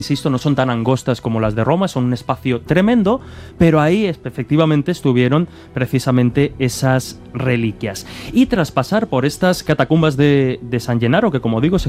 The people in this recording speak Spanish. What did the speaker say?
insisto, no son tan angostas como las de Roma, son un espacio tremendo, pero ahí efectivamente estuvieron precisamente esas reliquias. Y tras pasar por estas catacumbas de San Gennaro, que como digo se